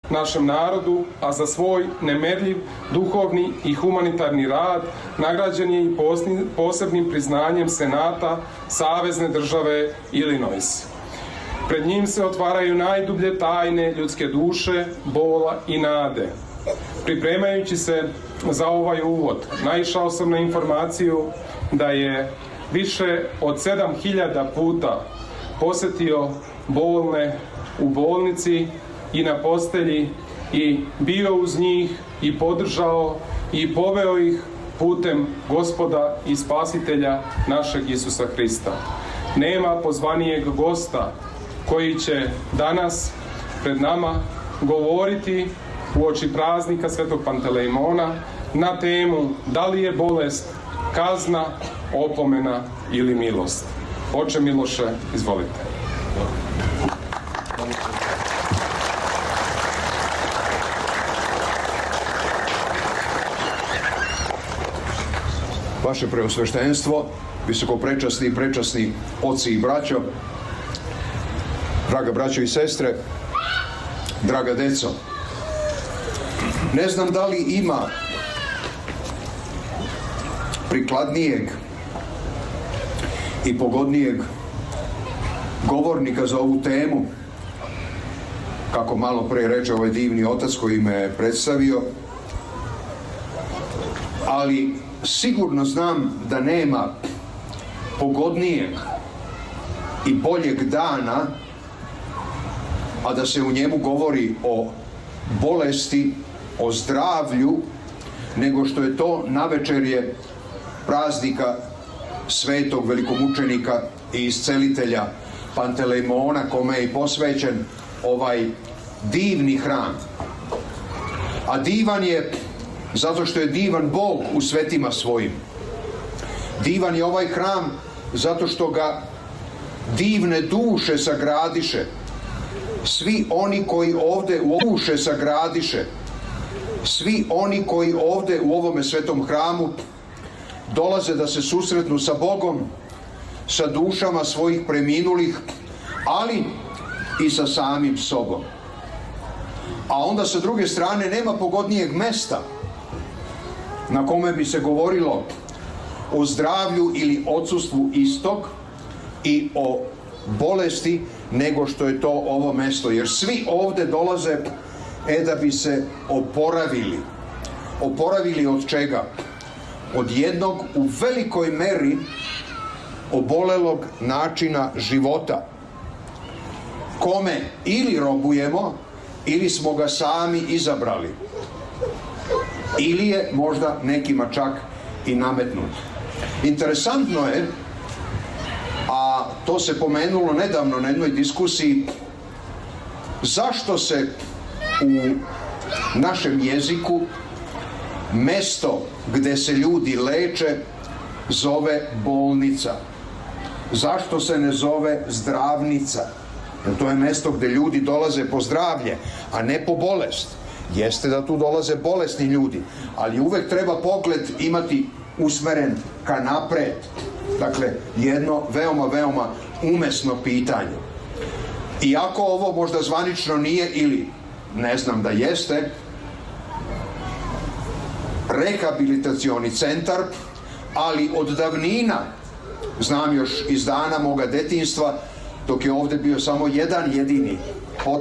našem narodu, a za svoj nemerljiv duhovni i humanitarni rad nagrađen je i posebnim priznanjem Senata Savezne države Illinois. Pred njim se otvaraju najdublje tajne ljudske duše, bola i nade. Pripremajući se za ovaj uvod, naišao sam na informaciju da je više od 7000 puta posetio bolne u bolnici i na postelji i bio uz njih i podržao i poveo ih putem Gospoda i Spasitelja našeg Isusa Hrista. Nema pozvanijeg gosta koji će danas pred nama govoriti uoči praznika Svetog Pantelejmona na temu da li je bolest kazna, opomena ili milost. Oče Miloše, izvolite. Vaše preosveštenstvo, visokoprečasni i prečasni oci i braćo, draga braćo i sestre, draga deco, ne znam da li ima prikladnijeg i pogodnijeg govornika za ovu temu, kako malo pre reče ovaj divni otac koji me predstavio, ali sigurno znam da nema pogodnijeg i boljeg dana, a da se u njemu govori o bolesti, o zdravlju, nego što je to navečerje praznika svetog velikomučenika i iscelitelja Pantelejmona, kome je posvećen ovaj divni hram. A divan je zato što je divan Bog u svetima svojim. Divan je ovaj hram zato što ga divne duše sagradiše. Svi oni koji ovde u duše sagradiše, svi oni koji ovde u ovome svetom hramu dolaze da se susretnu sa Bogom, sa dušama svojih preminulih, ali i sa samim sobom. A onda sa druge strane nema pogodnijeg mesta na kome bi se govorilo o zdravlju ili odsustvu istog i o bolesti nego što je to ovo mesto. Jer svi ovde dolaze da bi se oporavili. Oporavili od čega? Od jednog u velikoj meri obolelog načina života, kome ili robujemo ili smo ga sami izabrali, ili je možda nekima čak i nametnut. Interesantno je, a to se pomenulo nedavno na jednoj diskusiji, zašto se u našem jeziku mesto gde se ljudi leče zove bolnica. Zašto se ne zove zdravnica? Jer to je mesto gde ljudi dolaze po zdravlje, a ne po bolest. Jeste da tu dolaze bolesni ljudi, ali uvek treba pogled imati usmeren ka napred. Dakle, jedno veoma umesno pitanje. Iako ovo možda zvanično nije, ili ne znam da jeste, rehabilitacioni centar, ali od davnina, znam još iz dana moga detinjstva, dok je ovde bio samo jedan jedini